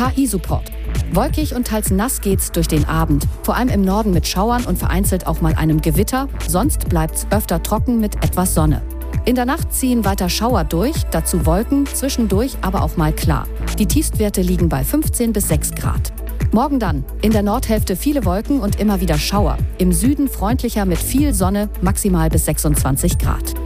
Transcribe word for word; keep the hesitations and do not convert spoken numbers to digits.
K I-Support. Wolkig und teils nass geht's durch den Abend. Vor allem im Norden mit Schauern und vereinzelt auch mal einem Gewitter. Sonst bleibt's öfter trocken mit etwas Sonne. In der Nacht ziehen weiter Schauer durch, dazu Wolken, zwischendurch aber auch mal klar. Die Tiefstwerte liegen bei fünfzehn bis sechs Grad. Morgen dann. In der Nordhälfte viele Wolken und immer wieder Schauer. Im Süden freundlicher mit viel Sonne, maximal bis sechsundzwanzig Grad.